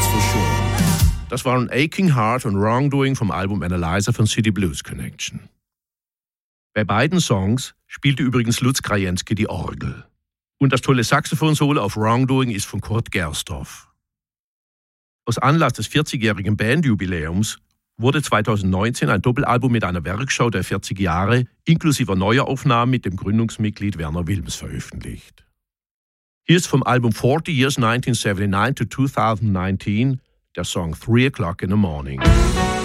for sure. Das waren Aching Heart und Wrongdoing vom Album Analyzer von City Blues Connection. Bei beiden Songs spielte übrigens Lutz Krajewski die Orgel. Und das tolle Saxophon-Solo auf Wrongdoing ist von Kurt Gersdorf. Aus Anlass des 40-jährigen Bandjubiläums wurde 2019 ein Doppelalbum mit einer Werkschau der 40 Jahre inklusive neuer Aufnahmen mit dem Gründungsmitglied Werner Wilms veröffentlicht. Hier ist vom Album 40 Years 1979 to 2019 der Song 3 O'Clock in the Morning.